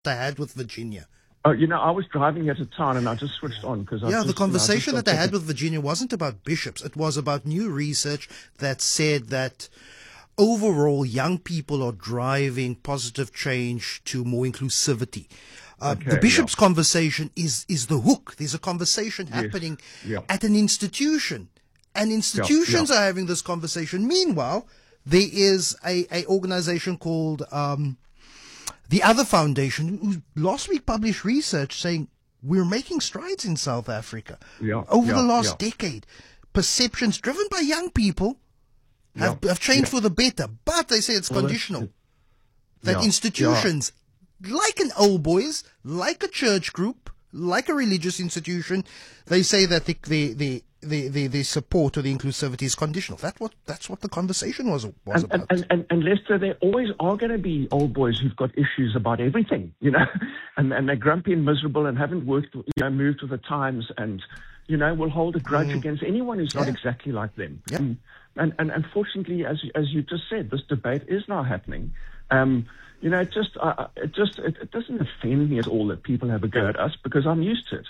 they had with Virginia. Oh, I was driving at a time and I just switched on because The conversation that they had with Virginia wasn't about bishops. It was about new research that said that overall young people are driving positive change to more inclusivity. The bishop's conversation is the hook. There's a conversation happening at an institution, and institutions are having this conversation. Meanwhile, there is a organization called the Other Foundation, who last week published research saying we're making strides in South Africa over the last decade. Perceptions driven by young people have changed for the better, but they say it's conditional. That institutions, like an Old Boys, like a church group, like a religious institution, they say that the support or the inclusivity is conditional. That's what the conversation was about. And Lester, there always are going to be old boys who've got issues about everything, and they're grumpy and miserable and haven't moved with the times, and will hold a grudge against anyone who's not exactly like them. Yeah. And unfortunately, as you just said, this debate is now happening. It doesn't offend me at all that people have a go at us because I'm used to it.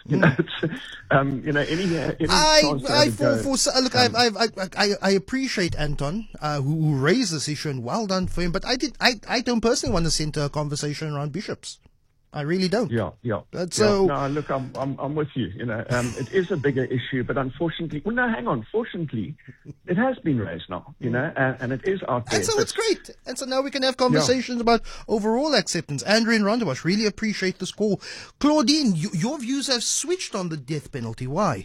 I appreciate Anton who raised this issue, and well done for him. But I don't personally want to center a conversation around bishops. I really don't. No, look, I'm with you. It is a bigger issue, but unfortunately, fortunately, it has been raised now. And it is out there. And so it's great. And so now we can have conversations about overall acceptance. Andrew in Rondebosch, really appreciate this call. Claudine, your views have switched on the death penalty. Why?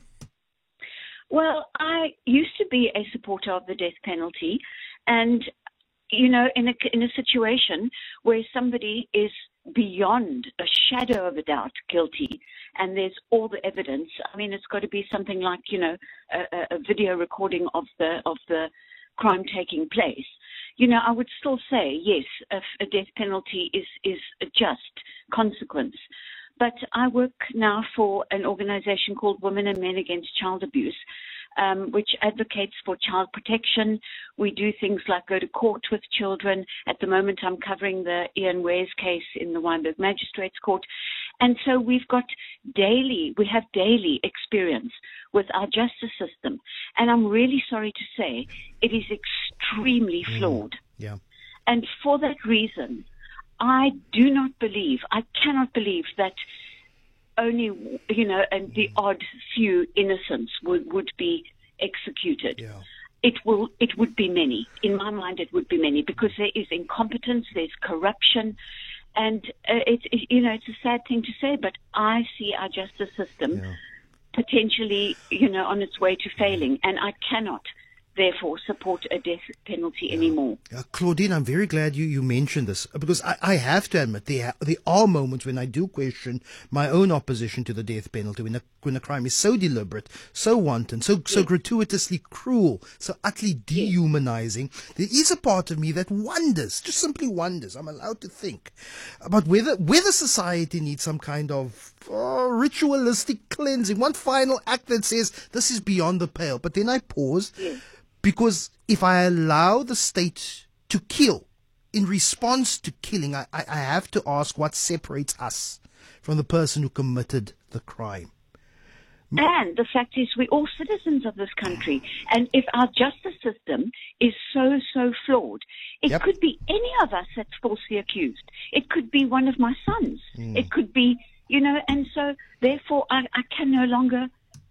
Well, I used to be a supporter of the death penalty, and in a situation where somebody is beyond a shadow of a doubt guilty, and there's all the evidence. I mean, it's got to be something like a video recording of the crime taking place. I would still say yes, a death penalty is a just consequence. But I work now for an organization called Women and Men Against Child Abuse, which advocates for child protection. We do things like go to court with children. At the moment, I'm covering the Ian Ware's case in the Wynberg Magistrates Court. And so we have daily experience with our justice system. And I'm really sorry to say it is extremely flawed. Yeah. And for that reason, I cannot believe that only, and the odd few innocents would be executed. Yeah. It would be many. In my mind, it would be many because there is incompetence, there's corruption, and it's a sad thing to say, but I see our justice system potentially, on its way to failing, and I cannot therefore support a death penalty anymore. Claudine, I'm very glad you mentioned this, because I have to admit there are moments when I do question my own opposition to the death penalty, when a crime is so deliberate, so wanton, so gratuitously cruel, so utterly dehumanizing. There is a part of me that wonders, just simply wonders, I'm allowed to think, about whether society needs some kind of ritualistic cleansing, one final act that says this is beyond the pale. But then I pause. Because if I allow the state to kill in response to killing, I have to ask what separates us from the person who committed the crime. And the fact is, we're all citizens of this country. And if our justice system is so flawed, it could be any of us that's falsely accused. It could be one of my sons. It could be, and so therefore I can no longer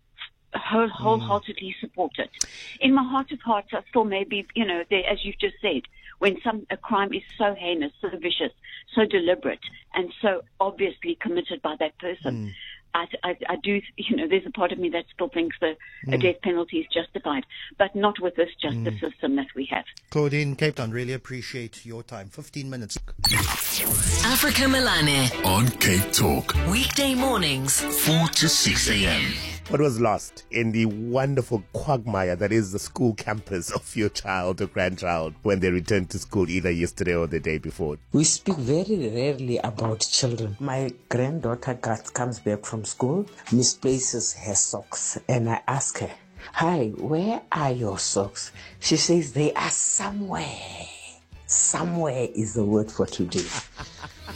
wholeheartedly support it. In my heart of hearts, I still maybe, as you've just said, when a crime is so heinous, so vicious, so deliberate, and so obviously committed by that person, I do, there's a part of me that still thinks that a death penalty is justified, but not with this justice system that we have. Claudine, Cape Town, really appreciate your time. 15 minutes. Africa Melane on Cape Talk. Weekday mornings, 4 to 6 a.m. What was lost in the wonderful quagmire that is the school campus of your child or grandchild when they return to school either yesterday or the day before? We speak very rarely about children. My granddaughter comes back from school, misplaces her socks, and I ask her, "Hi, where are your socks?" She says, "They are somewhere." Somewhere is the word for today.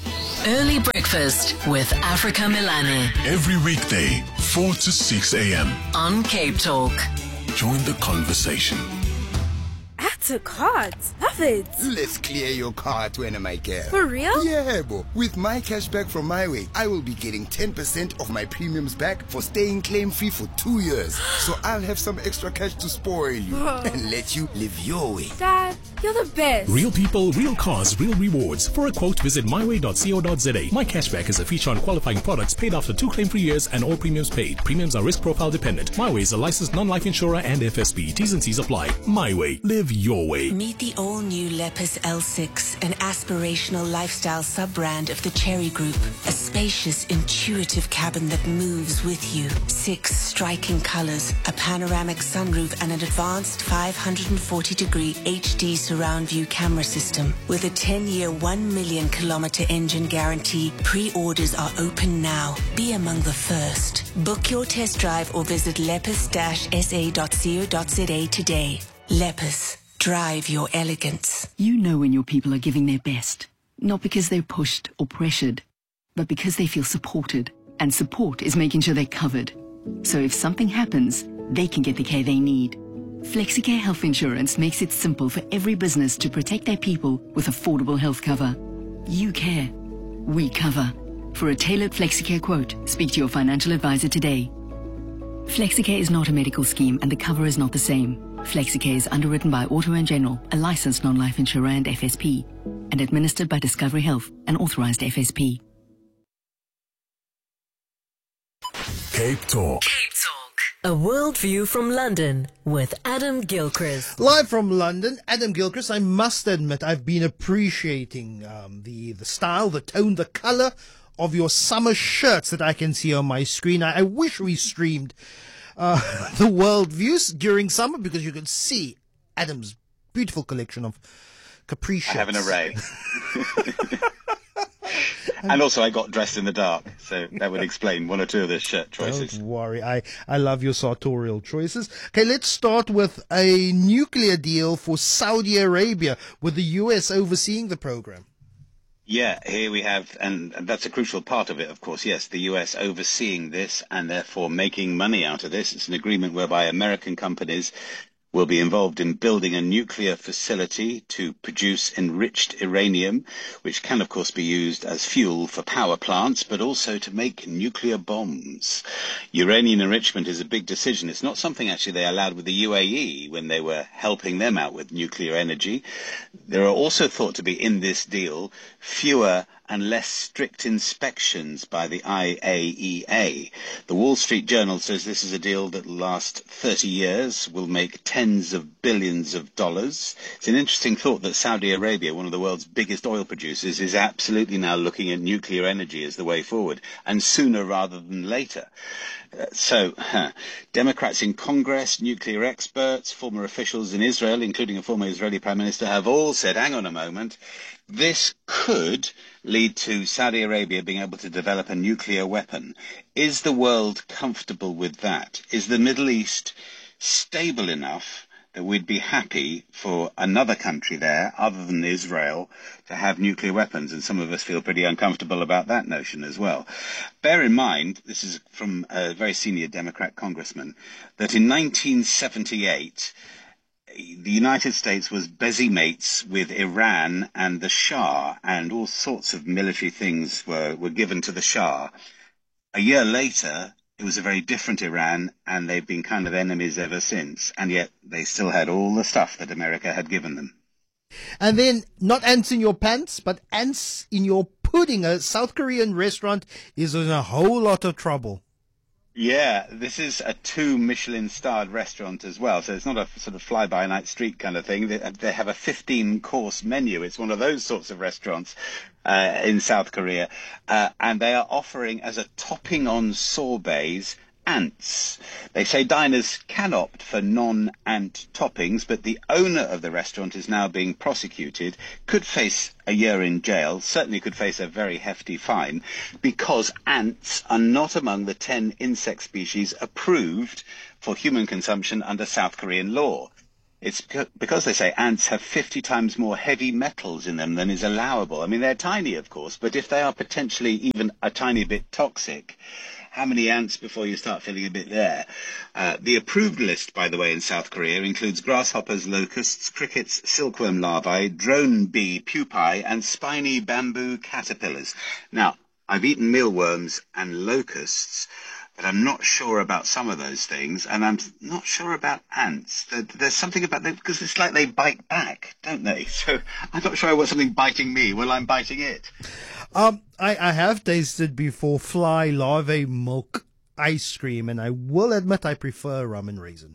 Early breakfast with Africa Milane Every weekday, 4 to 6 a.m. on Cape Talk. Join the conversation. Add to cart. Love it. Let's clear your cart when am I care. For real? Yeah, bo. With my cashback from MyWay, I will be getting 10% of my premiums back for staying claim-free for 2 years. So I'll have some extra cash to spoil you and let you live your way. Dad, you're the best. Real people, real cars, real rewards. For a quote, visit myway.co.za. My cashback is a feature on qualifying products paid after 2 claim-free years and all premiums paid. Premiums are risk profile dependent. MyWay is a licensed non-life insurer and FSP. T's and C's apply. MyWay. Live your way. Meet the all-new Lepus L6, an aspirational lifestyle sub-brand of the Cherry Group. A spacious, intuitive cabin that moves with you. 6 striking colors, a panoramic sunroof, and an advanced 540-degree HD surround view camera system. With a 10-year, 1 million kilometer engine guarantee, pre-orders are open now. Be among the first. Book your test drive or visit lepus-sa.co.za today. Lepus. Drive your elegance. You know when your people are giving their best, not because they're pushed or pressured, but because they feel supported. And support is making sure they're covered. So if something happens, they can get the care they need. FlexiCare Health Insurance makes it simple for every business to protect their people with affordable health cover. You care. We cover. For a tailored FlexiCare quote, speak to your financial advisor today. FlexiCare is not a medical scheme and the cover is not the same. FlexiCare is underwritten by Auto & General, a licensed non-life insurer and FSP, and administered by Discovery Health, an authorized FSP. Cape Talk. Cape Talk. A world view from London with Adam Gilchrist. Live from London, Adam Gilchrist. I must admit, I've been appreciating the style, the tone, the color of your summer shirts that I can see on my screen. I wish we streamed the world views during summer because you can see Adam's beautiful collection of capri shirts. I have an array. And also I got dressed in the dark, so that would explain one or two of the shirt choices. Don't worry, I love your sartorial choices. Okay, let's start with a nuclear deal for Saudi Arabia, with the US overseeing the program. Yeah, here we have, and that's a crucial part of it, of course. Yes, the US overseeing this and therefore making money out of this. It's an agreement whereby American companies will be involved in building a nuclear facility to produce enriched uranium, which can, of course, be used as fuel for power plants, but also to make nuclear bombs. Uranium enrichment is a big decision. It's not something, actually, they allowed with the UAE when they were helping them out with nuclear energy. There are also thought to be, in this deal, fewer and less strict inspections by the IAEA. The Wall Street Journal says this is a deal that will last 30 years, will make tens of billions of dollars. It's an interesting thought that Saudi Arabia, one of the world's biggest oil producers, is absolutely now looking at nuclear energy as the way forward, and sooner rather than later. Democrats in Congress, nuclear experts, former officials in Israel, including a former Israeli Prime Minister, have all said, hang on a moment, this could lead to Saudi Arabia being able to develop a nuclear weapon. Is the world comfortable with that? Is the Middle East stable enough that we'd be happy for another country there, other than Israel, to have nuclear weapons? And some of us feel pretty uncomfortable about that notion as well. Bear in mind, this is from a very senior Democrat congressman, that in 1978, the United States was busy mates with Iran and the Shah, and all sorts of military things were given to the Shah. A year later, it was a very different Iran, and they've been kind of enemies ever since, and yet they still had all the stuff that America had given them. And then, not ants in your pants, but ants in your pudding. A South Korean restaurant is in a whole lot of trouble. Yeah, this is a 2 Michelin-starred restaurant as well, so it's not a sort of fly-by-night street kind of thing. They have a 15-course menu. It's one of those sorts of restaurants in South Korea, and they are offering as a topping on sorbets ants. They say diners can opt for non-ant toppings, but the owner of the restaurant is now being prosecuted, could face a year in jail, certainly could face a very hefty fine, because ants are not among the 10 insect species approved for human consumption under South Korean law. It's because they say ants have 50 times more heavy metals in them than is allowable. I mean, they're tiny, of course, but if they are potentially even a tiny bit toxic, how many ants before you start feeling a bit there? The approved list, by the way, in South Korea includes grasshoppers, locusts, crickets, silkworm larvae, drone bee pupae, and spiny bamboo caterpillars. Now, I've eaten mealworms and locusts, but I'm not sure about some of those things, and I'm not sure about ants. There's something about them, because it's like they bite back, don't they? So I'm not sure I want something biting me while I'm biting it. I have tasted before fly larvae milk ice cream, and I will admit I prefer rum and raisin.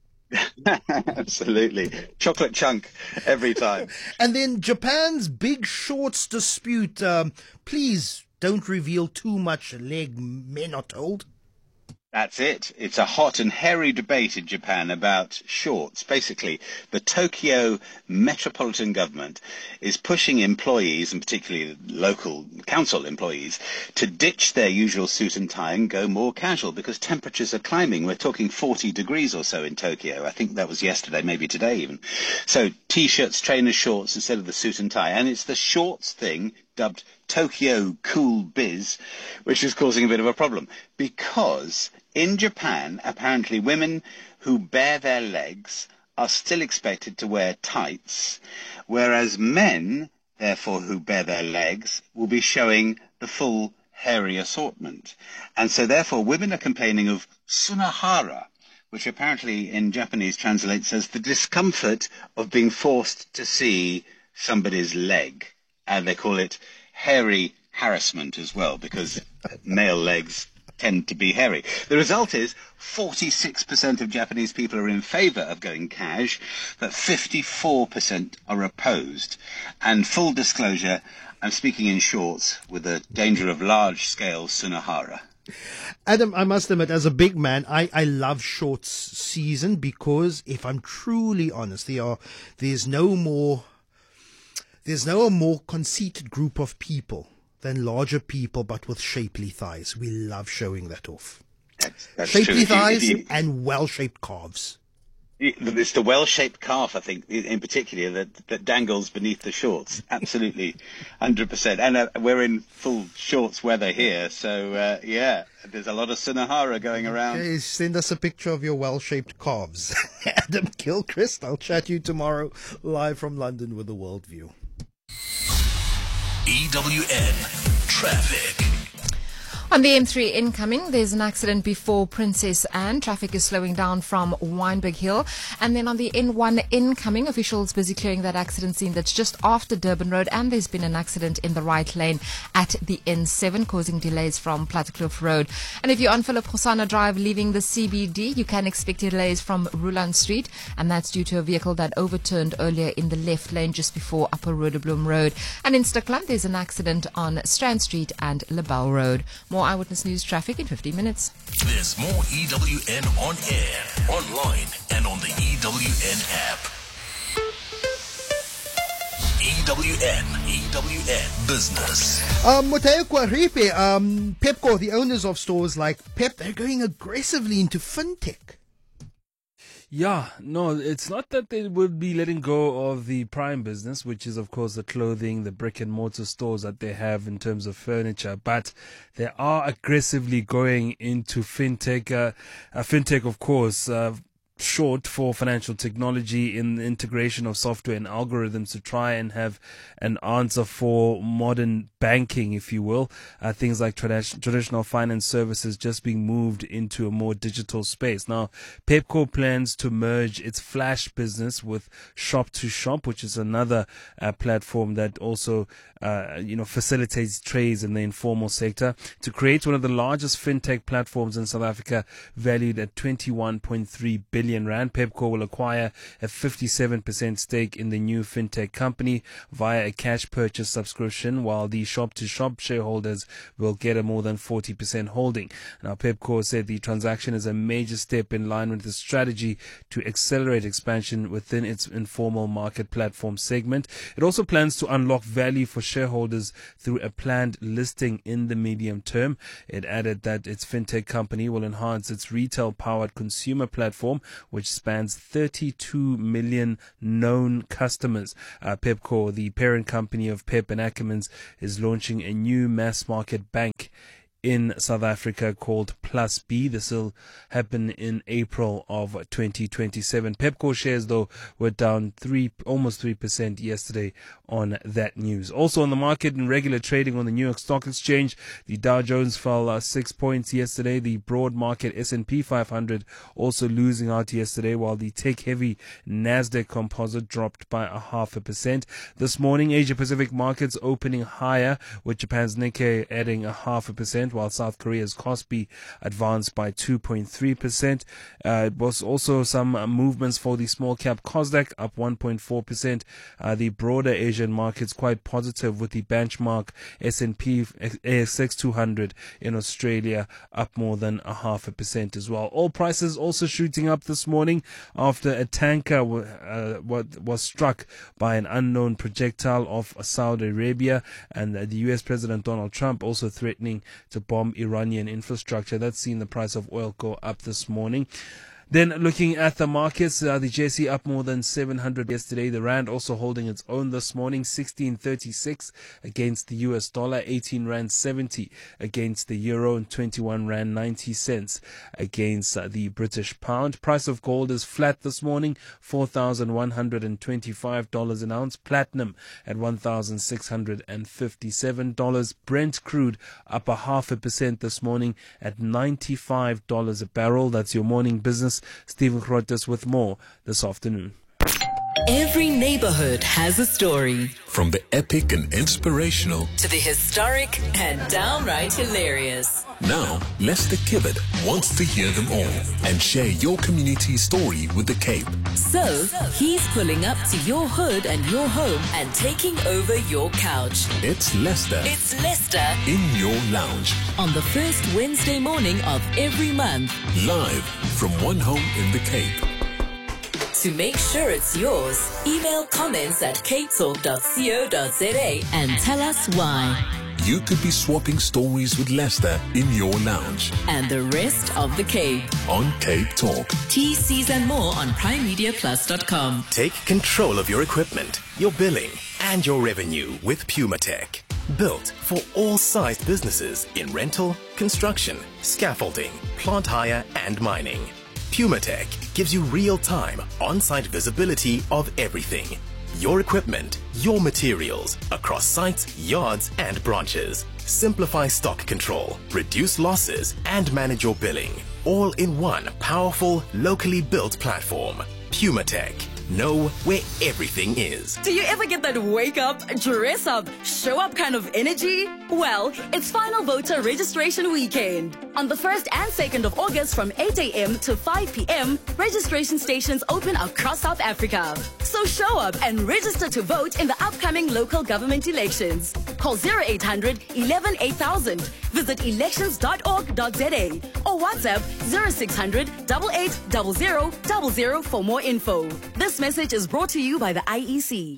Absolutely. Chocolate chunk every time. And then Japan's big shorts dispute. Please don't reveal too much leg, men are told. That's it. It's a hot and hairy debate in Japan about shorts. Basically, the Tokyo metropolitan government is pushing employees, and particularly local council employees, to ditch their usual suit and tie and go more casual because temperatures are climbing. We're talking 40 degrees or so in Tokyo. I think that was yesterday, maybe today even. So T-shirts, trainer shorts instead of the suit and tie. And it's the shorts thing, dubbed Tokyo Cool Biz, which is causing a bit of a problem. Because in Japan, apparently women who bare their legs are still expected to wear tights, whereas men, therefore, who bare their legs, will be showing the full hairy assortment. And so, therefore, women are complaining of sunahara, which apparently in Japanese translates as the discomfort of being forced to see somebody's leg. And they call it hairy harassment as well, because male legs tend to be hairy. The result is 46% of Japanese people are in favour of going cash, but 54% are opposed. And full disclosure, I'm speaking in shorts with the danger of large-scale sunahara. Adam, I must admit, as a big man, I love shorts season because, if I'm truly honest, there's no more conceited group of people than larger people but with shapely thighs. We love showing that off. That's shapely true. thighs and well-shaped calves. It's the well-shaped calf, I think, in particular, that dangles beneath the shorts. Absolutely, 100%. And we're in full shorts weather here, so yeah, there's a lot of sunahara going around. Okay, send us a picture of your well-shaped calves. Adam Gilchrist, I'll chat to you tomorrow, live from London with the World View. EWN Traffic. On the M3 incoming, there's an accident before Princess Anne. Traffic is slowing down from Wynberg Hill. And then on the N1 incoming, officials busy clearing that accident scene that's just after Durban Road. And there's been an accident in the right lane at the N7, causing delays from Plattekloof Road. And if you're on Philip Khosana Drive leaving the CBD, you can expect delays from Ruland Street. And that's due to a vehicle that overturned earlier in the left lane just before Upper Rhododendron Road. And in Stikland, there's an accident on Strand Street and Lebel Road. More Eyewitness News traffic in 15 minutes. There's more EWN on air, online, and on the EWN app. EWN Business. Muteo Kwaripe, Pepco, the owners of stores like Pep, they're going aggressively into fintech. Yeah, no, it's not that they would be letting go of the prime business, which is, of course, the clothing, the brick and mortar stores that they have in terms of furniture, but they are aggressively going into fintech. Fintech, of course, short for financial technology, in the integration of software and algorithms to try and have an answer for modern banking, if you will. Things like traditional finance services just being moved into a more digital space. Now, Pepco plans to merge its Flash business with Shop to Shop, which is another platform that also facilitates trades in the informal sector, to create one of the largest fintech platforms in South Africa, valued at 21.3 billion rand. Pepco will acquire a 57% stake in the new fintech company via a cash purchase subscription, while the shop-to-shop shareholders will get a more than 40% holding. Now, Pepco said the transaction is a major step in line with the strategy to accelerate expansion within its informal market platform segment. It also plans to unlock value for shareholders through a planned listing in the medium term. It added that its fintech company will enhance its retail-powered consumer platform which spans 32 million known customers. Pepkor, the parent company of Pep and Ackermans, is launching a new mass market bank in South Africa called Plus B. This will happen in April of 2027. Pepkor shares, though, were down almost 3% yesterday on that news. Also on the market in regular trading on the New York Stock Exchange, the Dow Jones fell 6 points yesterday. The broad market S&P 500 also losing out yesterday, while the tech-heavy Nasdaq Composite dropped by 0.5%. This morning, Asia Pacific markets opening higher, with Japan's Nikkei adding 0.5%. While South Korea's Kospi advanced by 2.3%. It was also some movements for the small cap Kosdaq, up 1.4%. The broader Asian markets quite positive, with the benchmark S&P ASX 200 in Australia up more than 0.5% as well. Oil prices also shooting up this morning after a tanker was struck by an unknown projectile off Saudi Arabia, and the US President Donald Trump also threatening to bomb Iranian infrastructure. That's seen the price of oil go up this morning. Then looking at the markets, the JSE up more than 700 yesterday. The Rand also holding its own this morning, 16.36 against the US dollar, 18 Rand 70 against the euro, and 21 Rand 90 cents against the British pound. Price of gold is flat this morning, $4,125 an ounce. Platinum at $1,657. Brent crude up 0.5% this morning at $95 a barrel. That's your morning business. Stephen Grottes with more this afternoon. Every neighborhood has a story. From the epic and inspirational To the historic and downright hilarious. Now, Lester Kibbard wants to hear them all and share your community's story with the Cape. So, he's pulling up to your hood and your home and taking over your couch. It's Lester. It's Lester In Your Lounge. on the first Wednesday morning of every month. Live from one home in the Cape. To make sure it's yours, email comments at capetalk.co.za and tell us why. You could be swapping stories with Lester in your lounge And the rest of the Cape. on Cape Talk. TCs and more on PrimeMediaPlus.com. Take control of your equipment, your billing, and your revenue with PumaTech. Built for all sized businesses in rental, construction, scaffolding, plant hire, and mining. PumaTech gives you real-time, on-site visibility of everything. Your equipment, your materials, across sites, yards, and branches. Simplify stock control, reduce losses, and manage your billing. All in one powerful, locally built platform. PumaTech. Know where everything is. Do you ever get that wake up, dress up, show up kind of energy? Well, it's final voter registration weekend. On the 1st and 2nd of August from 8 a.m. to 5 p.m., registration stations open across South Africa. So show up and register to vote in the upcoming local government elections. Call 0800 11 8000. Visit elections.org.za or WhatsApp 0600 8800 00 for more info. This message is brought to you by the IEC.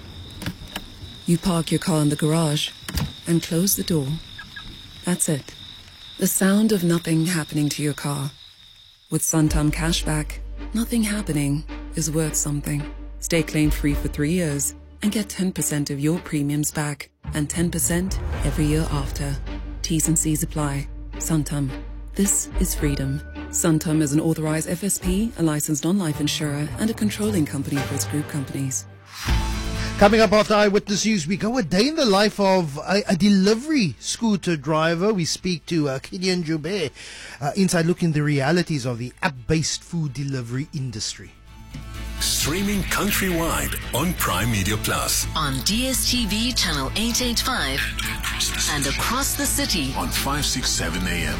You park your car in the garage and close the door. That's it. The sound of nothing happening to your car. With Santam Cashback, nothing happening is worth something. Stay claim-free for 3 years and get 10% of your premiums back and 10% every year after. T's and C's apply. Santam. This is freedom. Santam is an authorized FSP, a licensed non-life insurer, and a controlling company for its group companies. Coming up after Eyewitness News, we go a day in the life of a delivery scooter driver. We speak to Killian Joubert, inside looking the realities of the app-based food delivery industry. Streaming countrywide on Prime Media Plus. On DSTV channel 885 and across the city on 567 AM.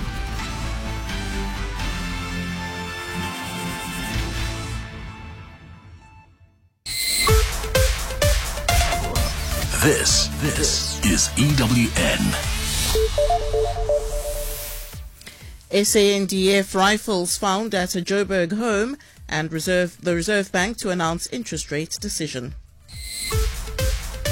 This is EWN. SANDF rifles found at a Joburg home and the Reserve Bank to announce interest rate decision.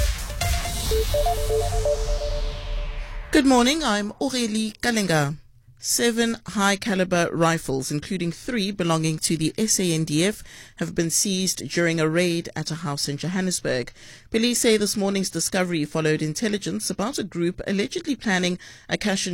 Good morning, I'm Aurélie Kalenga. 7 high-caliber rifles, including 3 belonging to the SANDF, have been seized during a raid at a house in Johannesburg. Police say this morning's discovery followed intelligence about a group allegedly planning a cash and